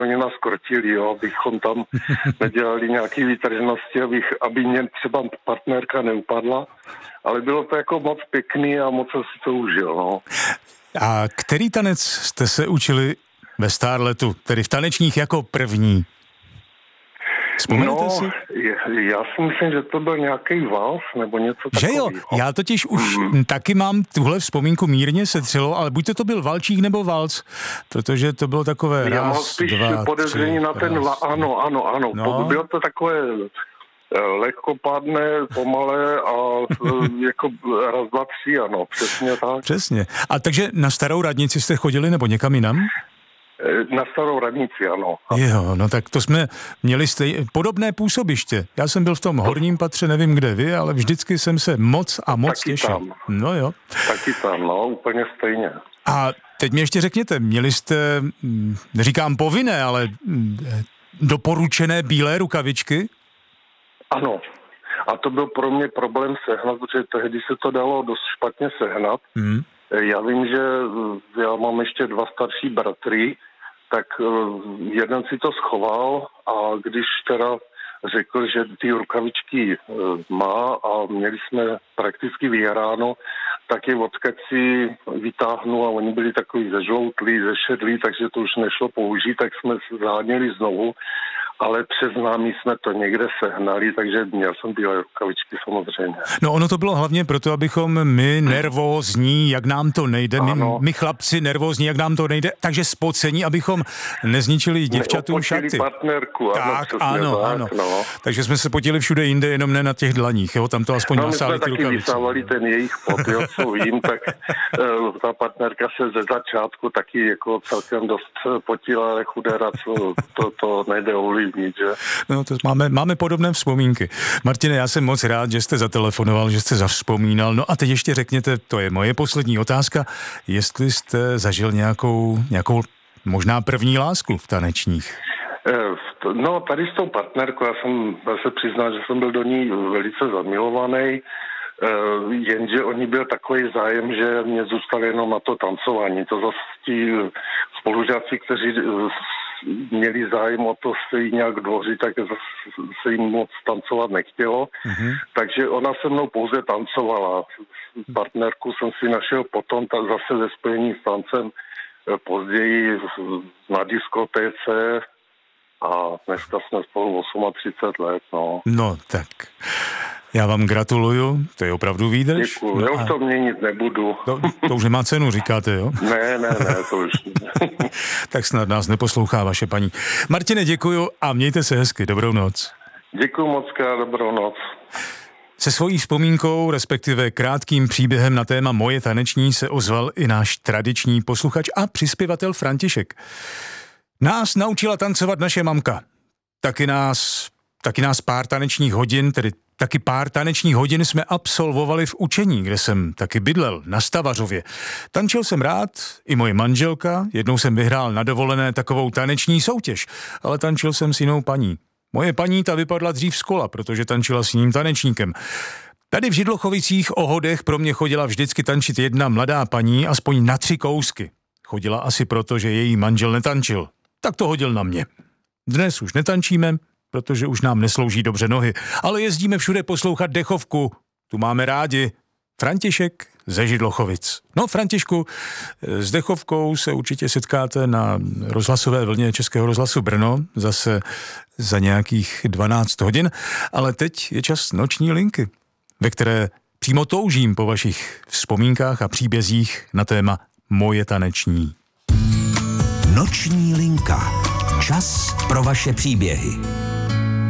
oni nás krotili, jo, abychom tam nedělali nějaký výtržnosti, aby mě třeba partnerka neupadla, ale bylo to jako moc pěkný a moc jsem si to užil, no. A který tanec jste se učili ve Starletu, tedy v tanečních jako první? Vzpomenete si? Já si myslím, že to byl nějaký vals nebo něco takového. Že jo, já totiž už taky mám tuhle vzpomínku mírně setřelo, ale buď to byl valčík nebo vals, protože to bylo takové já mám spíš podezření na ten ano. No. Bylo to takové lehkopádné, pomalé a jako raz, dva, tři, ano, přesně tak. Přesně. A takže na Starou radnici jste chodili nebo někam jinam? Na Starou radnici, ano. Jo, no tak to jsme měli podobné působiště. Já jsem byl v tom horním patře, nevím kde vy, ale vždycky jsem se moc těšil. Tam. No jo. Taky tam, no, úplně stejně. A teď mi ještě řekněte, měli jste, neříkám povinné, ale doporučené bílé rukavičky? Ano. A to byl pro mě problém sehnat, protože tehdy se to dalo dost špatně sehnat. Já vím, že já mám ještě 2 starší bratry, tak jeden si to schoval a když teda řekl, že ty rukavičky má a měli jsme prakticky vyhráno, tak je odkud si vytáhnul a oni byli takový zežloutlí, zešedlí, takže to už nešlo použít, tak jsme záněli znovu, ale přes námi jsme to někde sehnali, takže měl jsem bílé rukavičky samozřejmě. No ono to bylo hlavně proto, abychom my nervózní, jak nám to nejde, my chlapci nervózní, jak nám to nejde, takže spocení, abychom nezničili děvčatům šaty. Partnerku, tak, ano. No. Takže jsme se potili všude jinde, jenom ne na těch dlaních, jo, tam to aspoň nasáli ty rukavice. My jsme taky vysávali ten jejich pot, jo, co vím, tak ta partnerka se ze začátku taky jako celkem dost potila, ale chudera, co to nejde ovlivnit, že? No, to máme podobné vzpomínky. Martine, já jsem moc rád, že jste zatelefonoval, že jste zavzpomínal. No a teď ještě řekněte, to je moje poslední otázka, jestli jste zažil nějakou možná první lásku v tanečních. No, tady s tou partnerkou, já se přiznal, že jsem byl do ní velice zamilovaný, jenže oni byl takový zájem, že mě zůstali jenom na to tancování. To zase ti spolužáci, kteří měli zájem o to se jí nějak dvořit, tak se jim moc tancovat nechtělo. Takže ona se mnou pouze tancovala. Partnerku jsem si našel potom zase ve spojení s tancem později na diskotéce a dneska jsme spolu 38 let, no. No tak, já vám gratuluju, to je opravdu výdrž. Děkuju, já už to měnit nebudu. To už nemá cenu, říkáte, jo? Ne, to už Tak snad nás neposlouchá vaše paní. Martine, děkuju a mějte se hezky, dobrou noc. Děkuju mockrát, dobrou noc. Se svojí vzpomínkou, respektive krátkým příběhem na téma Moje taneční se ozval i náš tradiční posluchač a přispěvatel František. Nás naučila tancovat naše mamka. Taky nás pár tanečních hodin, tedy taky pár tanečních hodin jsme absolvovali v učení, kde jsem taky bydlel, na Stavařově. Tančil jsem rád, i moje manželka, jednou jsem vyhrál na dovolené takovou taneční soutěž, ale tančil jsem s jinou paní. Moje paní ta vypadla dřív z kola, protože tančila s jiným tanečníkem. Tady v Židlochovicích o Hodech pro mě chodila vždycky tančit jedna mladá paní, aspoň na 3 kousky. Chodila asi proto, že její manžel netančil. Tak to hodil na mě. Dnes už netančíme, protože už nám neslouží dobře nohy, ale jezdíme všude poslouchat dechovku. Tu máme rádi. František ze Židlochovic. No, Františku, s dechovkou se určitě setkáte na rozhlasové vlně Českého rozhlasu Brno, zase za nějakých 12 hodin, ale teď je čas noční linky, ve které přímo toužím po vašich vzpomínkách a příbězích na téma Moje taneční. Noční linka. Čas pro vaše příběhy.